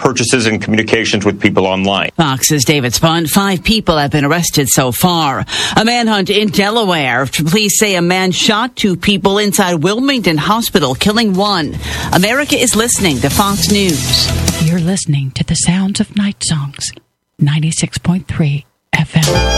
purchases and communications with people online. Fox's David Spund. 5 people have been arrested so far. A manhunt in Delaware. Police say a man shot 2 people inside Wilmington Hospital, killing 1. America is listening to Fox News. You're listening to the sounds of Night Songs, 96.3 FM.